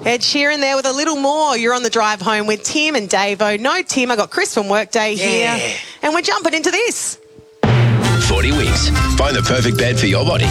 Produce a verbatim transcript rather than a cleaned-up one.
Ed Sheeran there with a little more. You're on the drive home with Tim and Davo. No, Tim, I got Chris from Workday Yeah. here. And we're jumping into this. forty weeks. Find the perfect bed for your body.